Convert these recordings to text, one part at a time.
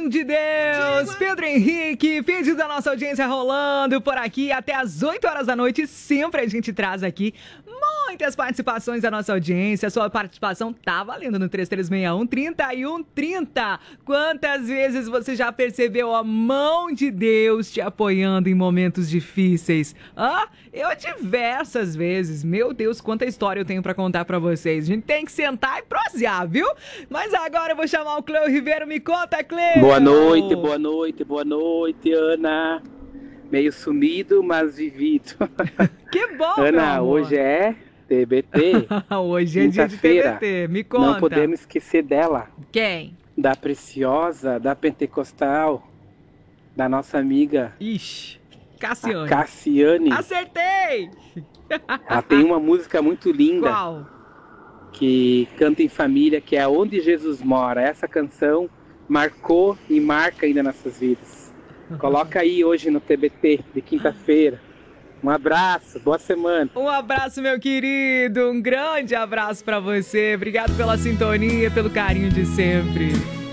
Mão de Deus, Pedro Henrique, vídeo da nossa audiência rolando por aqui até as 8 horas da noite. Sempre a gente traz aqui muitas participações da nossa audiência. Sua participação tá valendo no 3361-3130. Quantas vezes você já percebeu a mão de Deus te apoiando em momentos difíceis? Eu diversas vezes. Meu Deus, quanta história eu tenho pra contar pra vocês. A gente tem que sentar e prosear, viu? Mas agora eu vou chamar o Cleo Ribeiro. Me conta, Cleo! Boa noite, boa noite, boa noite, Ana. Meio sumido, mas vivido. Que bom, Ana, hoje é TBT. Hoje é dia de TBT. Me conta. Não podemos esquecer dela. Quem? Da preciosa, da pentecostal, da nossa amiga. Ixi, Cassiane. Cassiane. Acertei! Ela tem uma música muito linda. Qual? Que canta em família, que é Onde Jesus Mora. Essa canção marcou e marca ainda nossas vidas. Coloca aí hoje no TBT de quinta-feira. Um abraço, boa semana. Um abraço, meu querido, um grande abraço pra você. Obrigado pela sintonia, pelo carinho de sempre.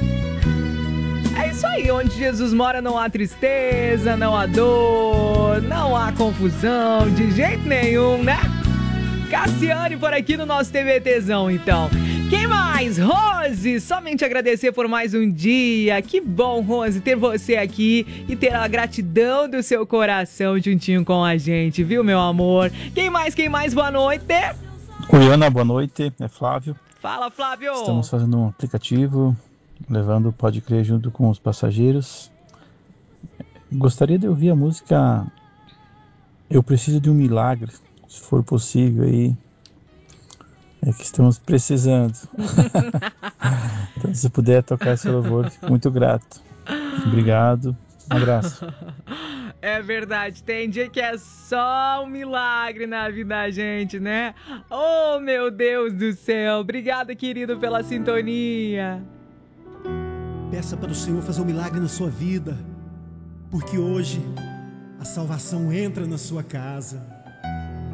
É isso aí, onde Jesus mora não há tristeza, não há dor, não há confusão, de jeito nenhum, né? Cassiane por aqui no nosso TBTzão, então. Quem mais? Rose, somente agradecer por mais um dia. Que bom, Rose, ter você aqui e ter a gratidão do seu coração juntinho com a gente, viu, meu amor? Quem mais? Boa noite. Oi, Ana, boa noite. É Flávio. Fala, Flávio. Estamos fazendo um aplicativo, levando o Pode Crer junto com os passageiros. Gostaria de ouvir a música Eu Preciso de um Milagre, se for possível aí. É que estamos precisando. Então, se puder tocar esse louvor, fico muito grato. Obrigado. Um abraço. É verdade, tem dia que é só um milagre na vida da gente, né? Oh, meu Deus do céu. Obrigada, querido, pela sintonia. Peça para o Senhor fazer um milagre na sua vida, porque hoje a salvação entra na sua casa.